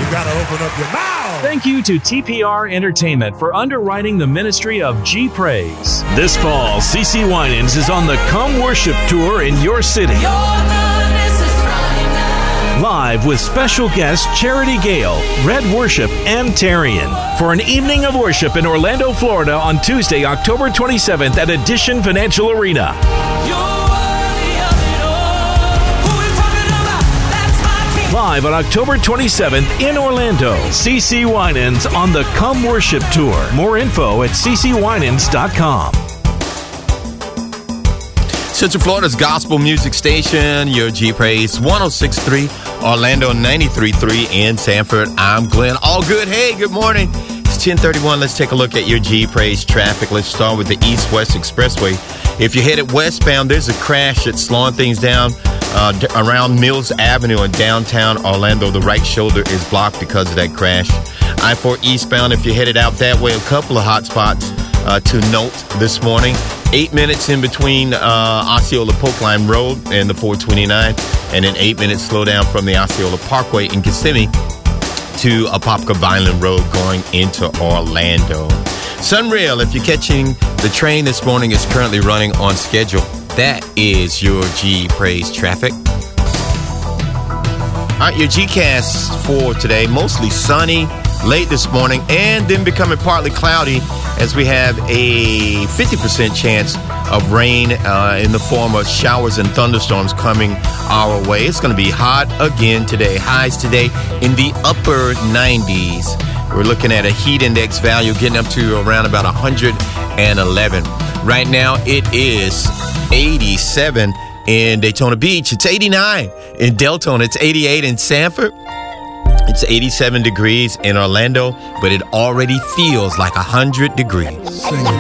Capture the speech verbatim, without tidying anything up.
gotta open up your mouth. Thank you to T P R Entertainment for underwriting the ministry of G Praise. This fall, C C Winans is on the Come Worship Tour in your city. Live with special guests Charity Gale, Red Worship, and Tarian for an evening of worship in Orlando, Florida on Tuesday, October twenty-seventh at Edition Financial Arena. Live on October twenty-seventh in Orlando, C C Winans on the Come Worship Tour. More info at c c winans dot com. Central Florida's gospel music station, your G Praise one oh six point three, Orlando ninety-three point three in Sanford. I'm Glenn. All good. Hey, good morning. It's ten thirty-one. Let's take a look at your G Praise traffic. Let's start with the East-West Expressway. If you're headed westbound, there's a crash that's slowing things down uh, d- around Mills Avenue in downtown Orlando. The right shoulder is blocked because of that crash. I four eastbound, if you're headed out that way, a couple of hot spots uh, to note this morning. Eight minutes in between uh, Osceola Pokeline Road and the four twenty-nine, and then eight minutes slowdown from the Osceola Parkway in Kissimmee to Apopka Vineland Road going into Orlando. Sunrail, if you're catching the train this morning, is currently running on schedule. That is your G Praise traffic. All right, your G Cast for today, mostly sunny late this morning and then becoming partly cloudy as we have a fifty percent chance of rain uh, in the form of showers and thunderstorms coming our way. It's going to be hot again today. Highs today in the upper nineties. We're looking at a heat index value getting up to around about one hundred eleven. Right now it is eighty-seven in Daytona Beach. It's eighty-nine in Deltona. It's eighty-eight in Sanford. It's eighty-seven degrees in Orlando, but it already feels like one hundred degrees.